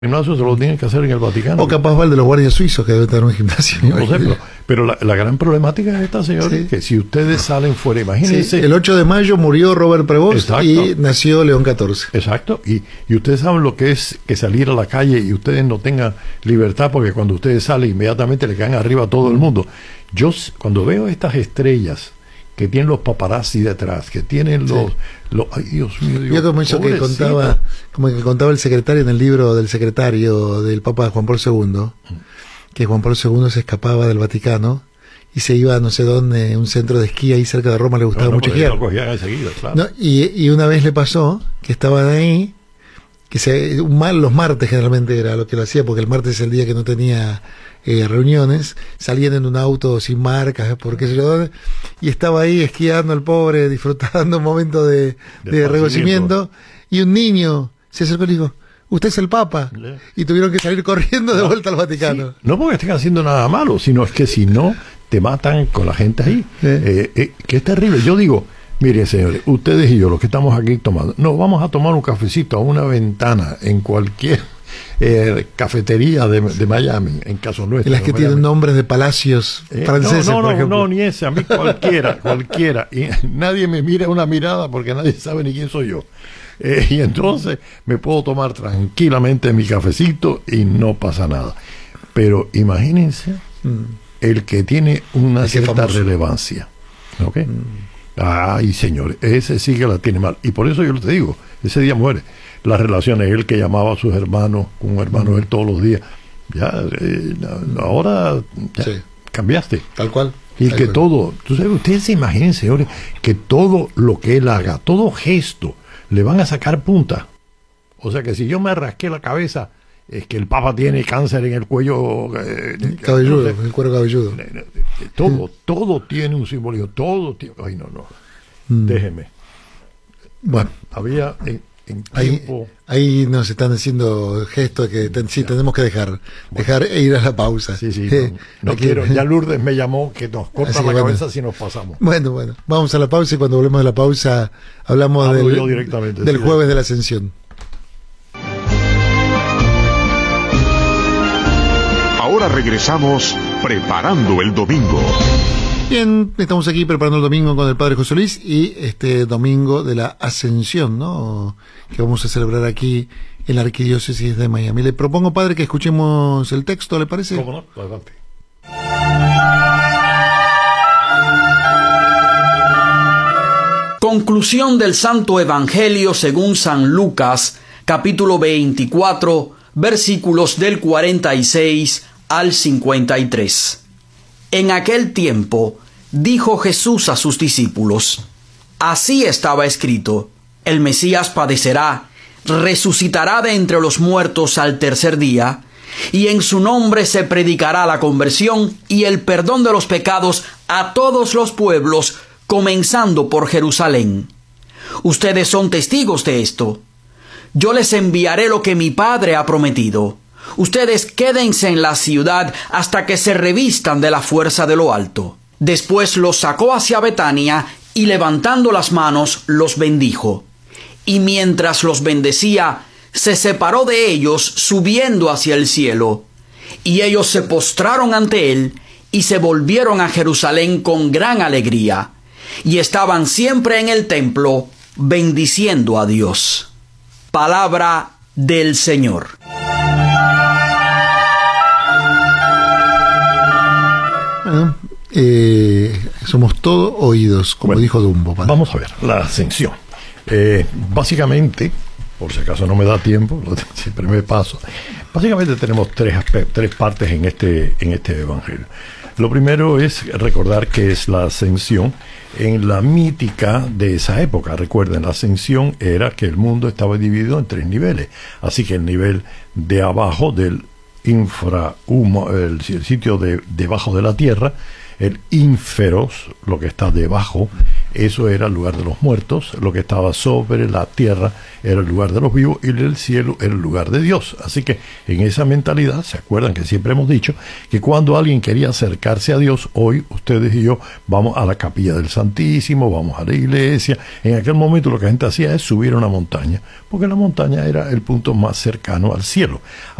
gimnasio se lo tienen que hacer en el Vaticano. O capaz va el de los guardias suizos, que debe tener un gimnasio. No sé, pero la gran problemática es esta, señores, que si ustedes salen fuera, imagínense. Sí, el 8 de mayo murió Robert Prevost. Exacto. Y nació León XIV. Exacto, y ustedes saben lo que es que salir a la calle y ustedes no tengan libertad, porque cuando ustedes salen inmediatamente le caen arriba a todo el mundo. Yo cuando veo estas estrellas que tienen los paparazzi detrás, que tienen los ay, Dios mío, digo, yo como eso que contaba el secretario en el libro del secretario del Papa Juan Pablo II, que Juan Pablo II se escapaba del Vaticano y se iba a no sé dónde, un centro de esquí ahí cerca de Roma, le gustaba mucho esquiar. Claro. ¿No? Y una vez le pasó que estaban ahí, los martes generalmente era lo que lo hacía, porque el martes es el día que no tenía reuniones, salían en un auto sin marcas, por qué sé yo dónde, y estaba ahí esquiando el pobre, disfrutando un momento de reconocimiento, y un niño se acercó y le dijo: usted es el Papa, y tuvieron que salir corriendo de vuelta al Vaticano. Sí. No porque estén haciendo nada malo, sino es que si no, te matan con la gente ahí, que es terrible. Yo digo, miren, señores, ustedes y yo, los que estamos aquí tomando, nos vamos a tomar un cafecito a una ventana en cualquier cafetería de Miami, en caso nuestro. Y las que tienen nombres de palacios franceses, por ejemplo. No, ni ese, a mí cualquiera. Y nadie me mira una mirada porque nadie sabe ni quién soy yo. Y entonces me puedo tomar tranquilamente mi cafecito y no pasa nada. Pero imagínense el que tiene una cierta relevancia. ¿Ok? Ay, señores, ese sí que la tiene mal. Y por eso yo te digo, ese día muere. Las relaciones, él que llamaba a sus hermanos, con un hermano él todos los días, ya, ahora ya, cambiaste. Tal cual. Y que todo, ustedes se imaginen, señores, que todo lo que él haga, todo gesto, le van a sacar punta. O sea que si yo me rasqué la cabeza, es que el Papa tiene cáncer en el cuello cabelludo, en el cuero cabelludo. Todo tiene un simbolismo, todo tiene. Ay, no. Déjeme. Bueno, había en tiempo. Ahí nos están haciendo gestos que tenemos que dejar e ir a la pausa. Sí, no quiero. Ya Lourdes me llamó que nos corta la cabeza si nos pasamos. Bueno, vamos a la pausa y cuando volvemos a la pausa hablamos del jueves de la Ascensión. Ahora regresamos preparando el domingo. Bien, estamos aquí preparando el domingo con el Padre José Luis y este domingo de la Ascensión, ¿no?, que vamos a celebrar aquí en la Arquidiócesis de Miami. Le propongo, Padre, que escuchemos el texto, ¿le parece? ¿Cómo no? Adelante. Conclusión del Santo Evangelio según San Lucas, capítulo 24, versículos del 46 al 53. En aquel tiempo dijo Jesús a sus discípulos: así estaba escrito, el Mesías padecerá, resucitará de entre los muertos al tercer día, y en su nombre se predicará la conversión y el perdón de los pecados a todos los pueblos, comenzando por Jerusalén. Ustedes son testigos de esto. Yo les enviaré lo que mi Padre ha prometido. Ustedes quédense en la ciudad hasta que se revistan de la fuerza de lo alto. Después los sacó hacia Betania y levantando las manos los bendijo. Y mientras los bendecía, se separó de ellos subiendo hacia el cielo. Y ellos se postraron ante él y se volvieron a Jerusalén con gran alegría. Y estaban siempre en el templo bendiciendo a Dios. Palabra del Señor. Bueno, somos todos oídos, como dijo Dumbo. ¿Vale? Vamos a ver, la Ascensión. Básicamente, por si acaso no me da tiempo, siempre me paso. Básicamente tenemos tres partes en este Evangelio. Lo primero es recordar que es la Ascensión en la mítica de esa época. Recuerden, la Ascensión era que el mundo estaba dividido en tres niveles. Así que el nivel de abajo del infrahumo, el sitio debajo de la tierra, el ínferos, lo que está debajo, eso era el lugar de los muertos, lo que estaba sobre la tierra era el lugar de los vivos y el cielo era el lugar de Dios. Así que en esa mentalidad, ¿se acuerdan que siempre hemos dicho que cuando alguien quería acercarse a Dios, hoy ustedes y yo vamos a la capilla del Santísimo, vamos a la iglesia? En aquel momento lo que la gente hacía es subir a una montaña, porque la montaña era el punto más cercano al cielo.